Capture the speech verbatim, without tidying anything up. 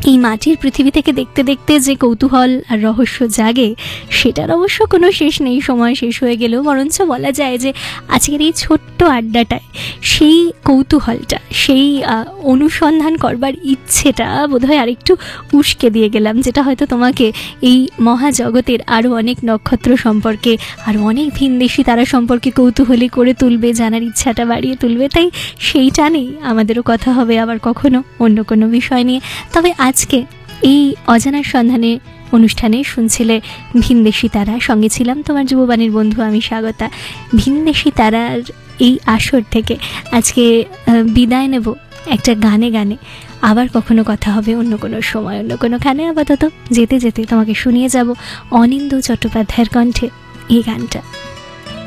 এই মাটির পৃথিবী থেকে দেখতে দেখতে যে কৌতূহল আর রহস্য জাগে, সেটার অবশ্য কোনো শেষ নেই। সময় শেষ হয়ে গেলেও বরঞ্চ বলা যায় যে আজকের এই ছোট্ট আড্ডাটায় সেই কৌতূহলটা, সেই অনুসন্ধান করবার ইচ্ছেটা বোধহয় আরেকটু উস্কে দিয়ে গেলাম, যেটা হয়তো তোমাকে এই মহাজগতের আরও অনেক নক্ষত্র সম্পর্কে, আরও অনেক ভিনদেশি তারা সম্পর্কে কৌতূহলী করে তুলবে, জানার ইচ্ছাটা বাড়িয়ে তুলবে। তাই সেইটা নেই, আমাদেরও কথা হবে আবার কখনো অন্য কোনো বিষয় নিয়ে। তবে আজকে এই অজানার সন্ধানে অনুষ্ঠানে শুনছিলে ভিনদেশি তারা, সঙ্গে ছিলাম তোমার যুববাণীর বন্ধু আমি স্বাগতা। ভিনদেশি তারার এই আসর থেকে আজকে বিদায় নেব একটা গানে গানে। আবার কখনো কথা হবে অন্য কোনো সময়, অন্য কোনো গানে। আপাতত যেতে যেতে তোমাকে শুনিয়ে যাব অনিন্দ্য চট্টোপাধ্যায়ের কণ্ঠে এই গানটা।